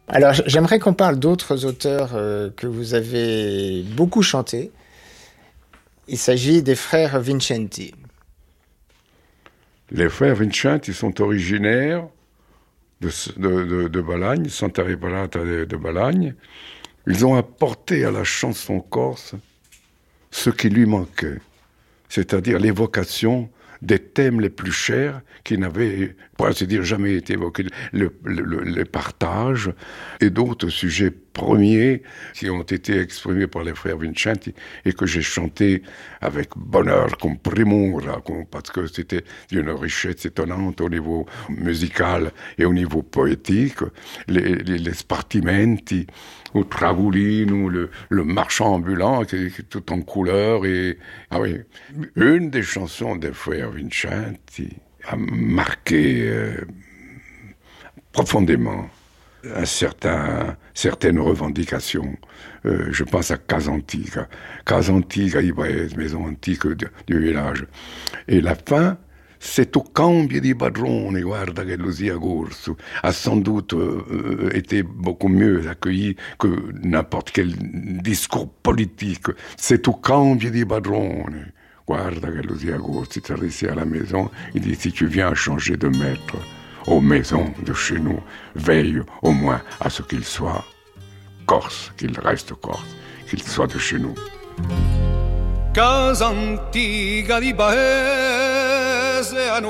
Alors, j'aimerais qu'on parle d'autres auteurs que vous avez beaucoup chantés. Il s'agit des frères Vincenti. Les frères Vincenti sont originaires de Balagne, Santa Reparata de Balagne. Ils ont apporté à la chanson corse ce qui lui manquait, c'est-à-dire l'évocation des thèmes les plus chers qui n'avaient, pour ainsi dire, jamais été évoqués, le partage et d'autres sujets premiers qui ont été exprimés par les frères Vincenti et que j'ai chanté avec bonheur, comme primura, parce que c'était d'une richesse étonnante au niveau musical et au niveau poétique. Les spartimenti, ou Travulino, le marchand ambulant qui est tout en couleur. Ah oui, une des chansons des frères Vincenti a marqué profondément certaines revendications. Je pense à Casa Antica. Casa Antica, maison antique du village. Et la fin, c'est au cambio di padrone, guarda che lo sia corso, a sans doute été beaucoup mieux accueilli que n'importe quel discours politique. C'est au cambio di padrone, guarda che lo sia corso. Il s'adressait à la maison, il dit, si tu viens changer de maître aux maisons de chez nous, veille au moins à ce qu'il soit corse, qu'il reste corse, qu'il soit de chez nous. Casa antica di paese